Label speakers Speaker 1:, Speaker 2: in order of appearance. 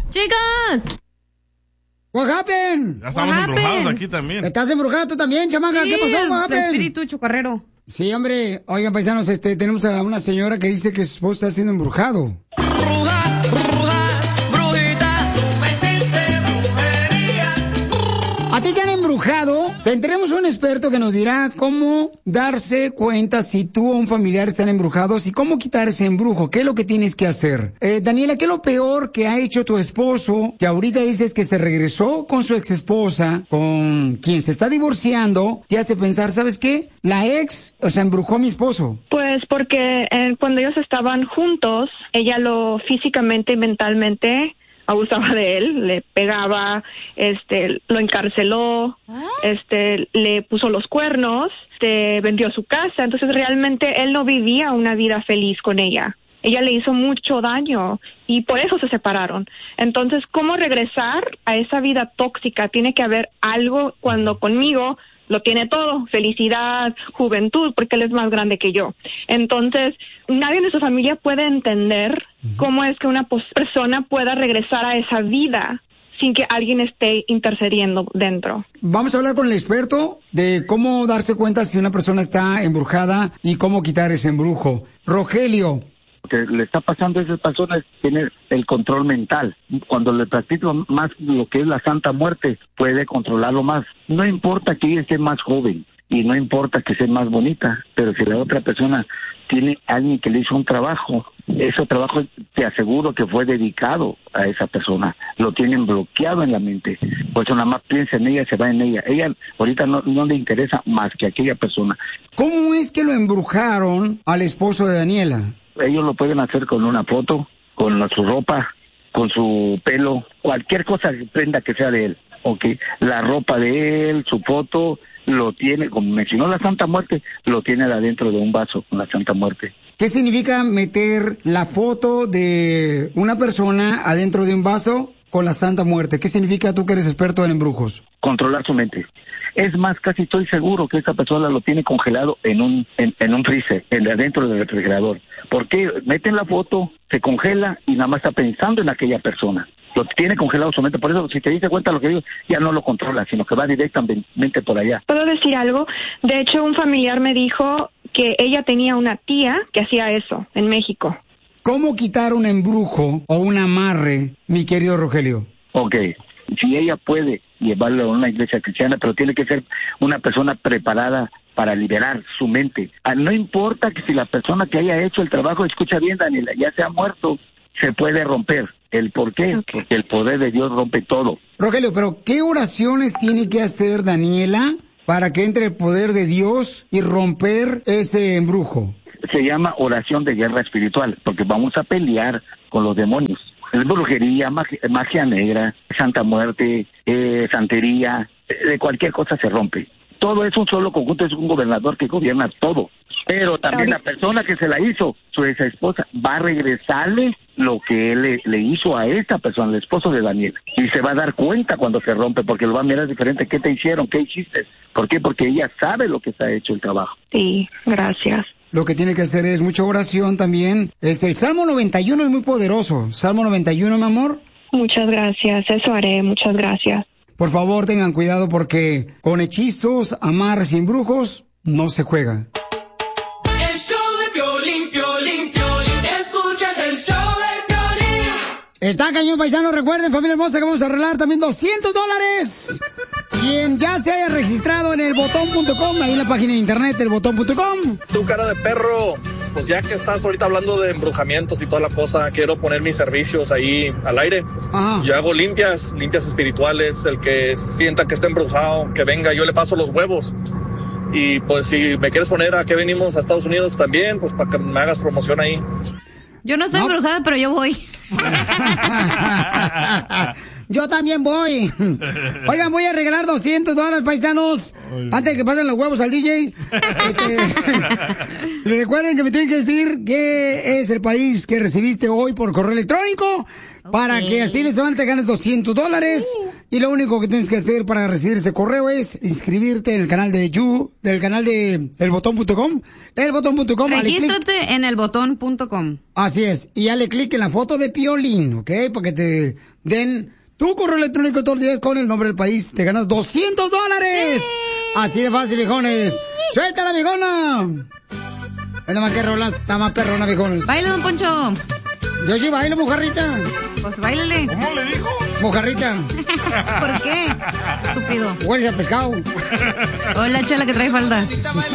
Speaker 1: Chicos.
Speaker 2: What happened?
Speaker 3: Ya estamos embrujados aquí también.
Speaker 2: ¿Estás embrujado tú también, chamaca?
Speaker 1: Sí,
Speaker 2: ¿Qué pasó, what happened?
Speaker 1: espíritu chocarrero.
Speaker 2: Sí, hombre. Oigan, paisanos, tenemos a una señora que dice que su esposo está siendo embrujado.
Speaker 4: Bruja, bruja, brujita, tú me hiciste brujería.
Speaker 2: ¿A ti te han embrujado? Tendremos un experto que nos dirá cómo darse cuenta si tú o un familiar están embrujados y cómo quitar ese embrujo. ¿Qué es lo que tienes que hacer? Daniela, ¿qué es lo peor que ha hecho tu esposo? Que ahorita dices que se regresó con su exesposa, con quien se está divorciando, te hace pensar, ¿sabes qué? La ex, embrujó a mi esposo.
Speaker 5: Pues porque cuando ellos estaban juntos, ella lo físicamente y mentalmente abusaba de él, le pegaba, lo encarceló, le puso los cuernos, vendió su casa. Entonces realmente él no vivía una vida feliz con ella. Ella le hizo mucho daño y por eso se separaron. Entonces, ¿cómo regresar a esa vida tóxica? Tiene que haber algo cuando conmigo lo tiene todo, felicidad, juventud, porque él es más grande que yo. Entonces, nadie de su familia puede entender cómo es que una persona pueda regresar a esa vida sin que alguien esté intercediendo dentro.
Speaker 2: Vamos a hablar con el experto de cómo darse cuenta si una persona está embrujada y cómo quitar ese embrujo. Rogelio.
Speaker 6: Lo que le está pasando a esas personas es tener el control mental. Cuando le practica más lo que es la Santa Muerte, puede controlarlo más. No importa que ella esté más joven y no importa que sea más bonita, pero si la otra persona tiene alguien que le hizo un trabajo, ese trabajo te aseguro que fue dedicado a esa persona. Lo tienen bloqueado en la mente. Por eso nada más piensa en ella, se va en ella. Ella ahorita no le interesa más que aquella persona.
Speaker 2: ¿Cómo es que lo embrujaron al esposo de Daniela?
Speaker 6: Ellos lo pueden hacer con una foto, con su ropa, con su pelo, cualquier cosa que prenda que sea de él. Okay. La ropa de él, su foto, lo tiene, como mencionó la Santa Muerte, lo tiene adentro de un vaso con la Santa Muerte.
Speaker 2: ¿Qué significa meter la foto de una persona adentro de un vaso con la Santa Muerte? ¿Qué significa, tú que eres experto en embrujos?
Speaker 6: Controlar su mente. Es más, casi estoy seguro que esa persona lo tiene congelado en un freezer, adentro del refrigerador. Porque meten la foto, se congela y nada más está pensando en aquella persona. Lo tiene congelado su mente. Por eso, si te diste cuenta lo que digo, ya no lo controla, sino que va directamente por allá.
Speaker 5: ¿Puedo decir algo? De hecho, un familiar me dijo que ella tenía una tía que hacía eso en México.
Speaker 2: ¿Cómo quitar un embrujo o un amarre, mi querido Rogelio?
Speaker 6: Okay. Si ella puede llevarlo a una iglesia cristiana, pero tiene que ser una persona preparada para liberar su mente. No importa que si la persona que haya hecho el trabajo, escucha bien, Daniela, ya se ha muerto, se puede romper. ¿El por qué? Porque el poder de Dios rompe todo.
Speaker 2: Rogelio, pero ¿qué oraciones tiene que hacer Daniela para que entre el poder de Dios y romper ese embrujo?
Speaker 6: Se llama oración de guerra espiritual, porque vamos a pelear con los demonios. Es brujería, magia negra, Santa Muerte, santería, de cualquier cosa se rompe. Todo es un solo conjunto, es un gobernador que gobierna todo. Pero también la persona que se la hizo, su ex esposa, va a regresarle lo que él le hizo a esta persona, el esposo de Daniel. Y se va a dar cuenta cuando se rompe, porque lo va a mirar diferente. ¿Qué te hicieron? ¿Qué hiciste? ¿Por qué? Porque ella sabe lo que se ha hecho el trabajo.
Speaker 5: Sí, gracias.
Speaker 2: Lo que tiene que hacer es mucha oración también. El Salmo 91 es muy poderoso. Salmo 91, mi amor.
Speaker 5: Muchas gracias, eso haré, muchas gracias.
Speaker 2: Por favor, tengan cuidado porque con hechizos, amarres y embrujos no se juega.
Speaker 4: El show de Piolín, Piolín, Piolín. Escuchas el show de Piolín.
Speaker 2: Está cañón, paisano. Recuerden, familia hermosa, que vamos a arreglar también $200. Quien ya se haya registrado en elbotón.com, ahí en la página de internet, elbotón.com.
Speaker 7: Tu cara de perro, pues ya que estás ahorita hablando de embrujamientos y toda la cosa, quiero poner mis servicios ahí al aire.
Speaker 2: Ajá.
Speaker 7: Yo hago limpias espirituales. El que sienta que está embrujado, que venga, yo le paso los huevos. Y pues si me quieres poner a que venimos a Estados Unidos también, pues para que me hagas promoción ahí.
Speaker 1: Yo no estoy embrujada, pero yo voy.
Speaker 2: Yo también voy. Oigan, voy a regalar $200, paisanos. Antes de que pasen los huevos al DJ. Recuerden que me tienen que decir qué es el país que recibiste hoy por correo electrónico. Okay. Para que así les van a ganar $200. Y lo único que tienes que hacer para recibir ese correo es inscribirte en el canal de del canal de elbotón.com. Elbotón.com.
Speaker 1: Regístrate en elbotón.com.
Speaker 2: Así es. Y dale clic en la foto de Piolín, ¿ok? Para que te den tu correo electrónico todos los días con el nombre del país. Te ganas $200. Así de fácil, viejones. ¡Suéltala, viejona! Es nomás que rola, está más perrona, viejones.
Speaker 1: Baila, don Poncho.
Speaker 2: Yo sí bailo, mojarrita.
Speaker 1: Pues báilale.
Speaker 3: ¿Cómo le dijo?
Speaker 2: Mojarrita.
Speaker 1: ¿Por qué? Estúpido.
Speaker 2: Hueles a pescado.
Speaker 1: Hola, chala que trae falda.